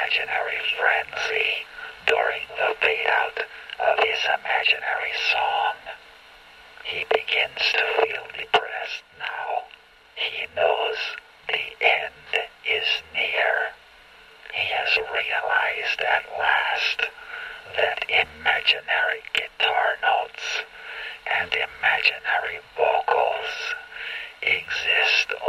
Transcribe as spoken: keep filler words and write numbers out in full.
imaginary frenzy during the fade-out of his imaginary song. He begins to feel depressed now. He knows the end is near. He has realized at last that imaginary guitar notes and imaginary vocals exist